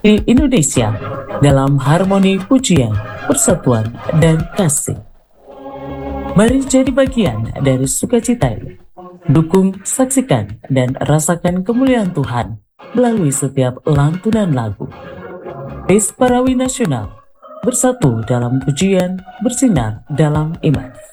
di Indonesia dalam harmoni pujian, persatuan, dan kasih. Mari jadi bagian dari sukacita ini. Dukung, saksikan, dan rasakan kemuliaan Tuhan melalui setiap lantunan lagu. Praise Parawi Nasional, bersatu dalam pujian, bersinar dalam iman.